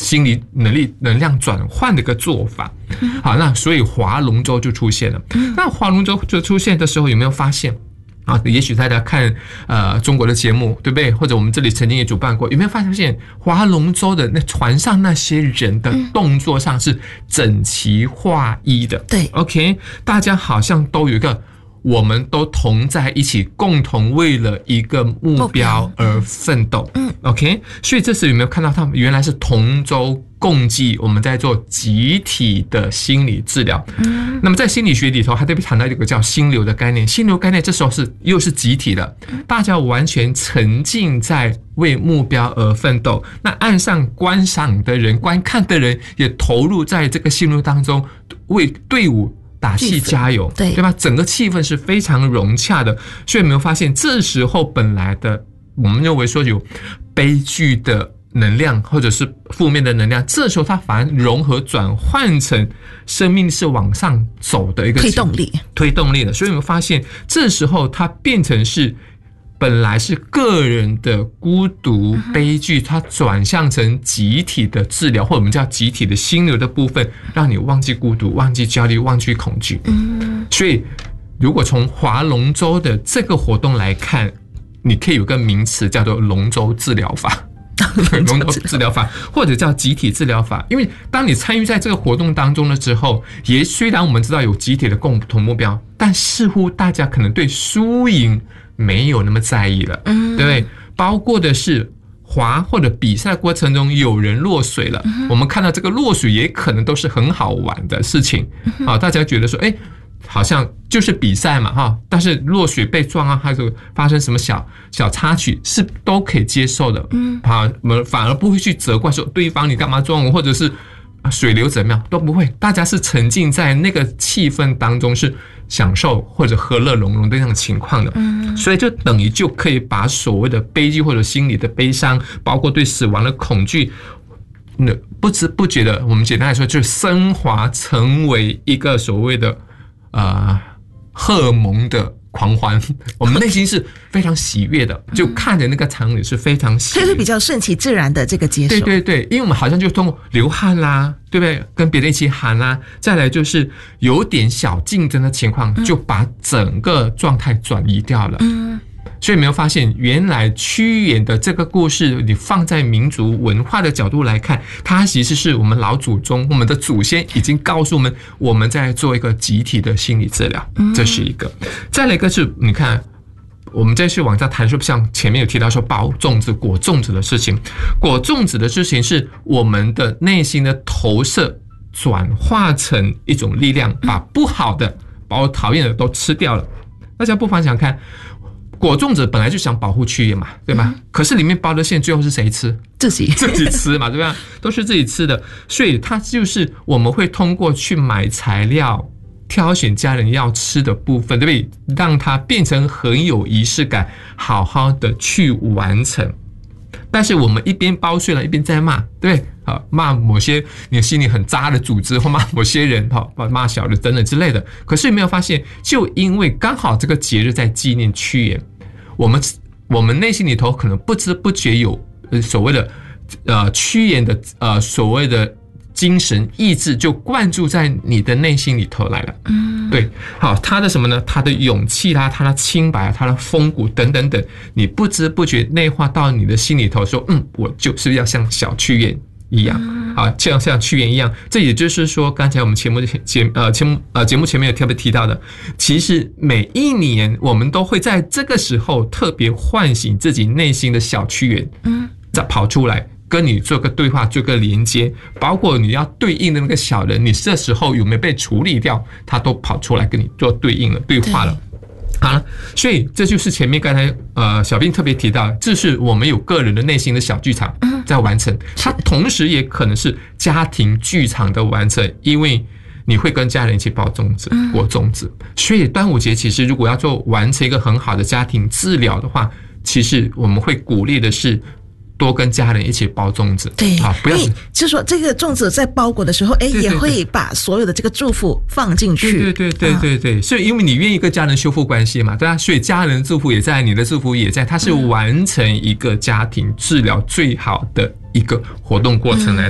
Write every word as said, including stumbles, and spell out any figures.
心理能力能量转换的一个做法。好，那所以划龙舟就出现了。那划龙舟就出现的时候，有没有发现啊？也许大家看呃中国的节目，对不对？或者我们这里曾经也主办过，有没有发现划龙舟的那船上那些人的动作上是整齐划一的？对 ，OK， 大家好像都有一个。我们都同在一起，共同为了一个目标而奋斗。嗯 ，OK， 所以这时有没有看到他们原来是同舟共济？我们在做集体的心理治疗。嗯，那么在心理学里头，还特别谈到一个叫心流的概念。心流概念这时候是又是集体的，大家完全沉浸在为目标而奋斗。那岸上观赏的人、观看的人也投入在这个心流当中，为队伍打气加油，对对吧？整个气氛是非常融洽的，所以有没有发现，这时候本来的我们认为说有悲剧的能量或者是负面的能量，这时候它反而融合转换成生命是往上走的一个推动力，推动力的。所以有没有发现，这时候它变成是本来是个人的孤独悲剧，它转向成集体的治疗，或者我们叫集体的心流的部分，让你忘记孤独、忘记焦虑、忘记恐惧。嗯，所以如果从划龙舟的这个活动来看，你可以有个名词叫做龙舟治疗法。龙舟治疗法或者叫集体治疗法，因为当你参与在这个活动当中了之后，也虽然我们知道有集体的共同目标，但似乎大家可能对输赢没有那么在意了，嗯，对不对？包括的是划或者比赛过程中有人落水了，嗯，我们看到这个落水也可能都是很好玩的事情，嗯，啊，大家觉得说，哎，好像就是比赛嘛，哈，但是落水被撞啊，还是发生什么小小插曲，是都可以接受的，嗯，啊，我们反而不会去责怪说对方你干嘛撞我，或者是水流怎么样，都不会，大家是沉浸在那个气氛当中，是享受或者和乐融融的那种情况的，嗯，所以就等于就可以把所谓的悲剧或者心理的悲伤，包括对死亡的恐惧，那不知不觉的，我们简单来说，就升华成为一个所谓的呃荷尔蒙的狂欢，我们内心是非常喜悦的，就看着那个场景是非常喜悦的， 所以是比较顺其自然的这个接受。 对对对，因为我们好像就通过流汗啦，对不对？跟别人一起喊啦，再来就是有点小竞争的情况，就把整个状态转移掉了。嗯。所以没有发现，原来屈原的这个故事，你放在民族文化的角度来看，它其实是我们老祖宗、我们的祖先已经告诉我们，我们在做一个集体的心理治疗，这是一个。再来一个是，你看，我们再去往下谈说，像前面有提到说包粽子、裹粽子的事情，裹粽子的事情是我们的内心的投射转化成一种力量，把不好的、把我讨厌的都吃掉了。大家不妨想看。裹粽子本来就想保护屈原嘛，对吧？嗯，可是里面包的馅最后是谁吃？ 自己自己吃嘛，对吧？都是自己吃的，所以它就是我们会通过去买材料，挑选家人要吃的部分，对不对？让它变成很有仪式感，好好的去完成。但是我们一边包馅了，一边在骂，对不对？好，骂某些你心里很渣的组织，或骂某些人，好，骂小的等等之类的。可是有没有发现，就因为刚好这个节日在纪念屈原，我们我们内心里头可能不知不觉有所谓的呃屈原的呃所谓的精神意志就灌注在你的内心里头来了。嗯，对，好，他的什么呢？他的勇气啦，他的清白，他的风骨等等等，你不知不觉内化到你的心里头，说，嗯，我就是要像小屈原一样，啊，像像屈原一样。这也就是说，刚才我们节目节呃节目呃节目前面有特别提到的，其实每一年我们都会在这个时候特别唤醒自己内心的小屈原，嗯，再跑出来。跟你做个对话，做个连接，包括你要对应的那个小人，你这时候有没有被处理掉，他都跑出来跟你做对应了、对话了。好了，所以这就是前面刚才呃小兵特别提到，这是我们有个人的内心的小剧场在完成，它同时也可能是家庭剧场的完成，因为你会跟家人一起包粽子、裹粽子。所以端午节其实如果要做完成一个很好的家庭治疗的话，其实我们会鼓励的是。多跟家人一起包粽子， 对， 好，不要就是说这个粽子在包裹的时候，哎，也会把所有的这个祝福放进去， 对对对对对对，所以因为你愿意跟家人修复关系嘛，对吧？所以家人祝福也在，你的祝福也在，它是完成一个家庭治疗最好的一个活动过程来。